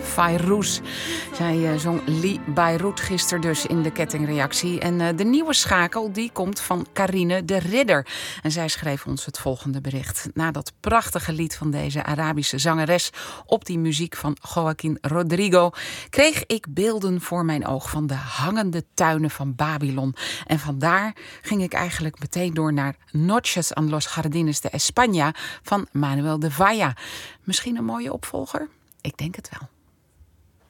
Fayrouz. Zij zong Lee Beirut gisteren dus in de kettingreactie. En de nieuwe schakel die komt van Carine de Ridder. En zij schreef ons het volgende bericht. Na dat prachtige lied van deze Arabische zangeres op die muziek van Joaquín Rodrigo kreeg ik beelden voor mijn oog van de hangende tuinen van Babylon. En vandaar ging ik eigenlijk meteen door naar Noches en los Jardines de España van Manuel de Falla. Misschien een mooie opvolger? Ik denk het wel.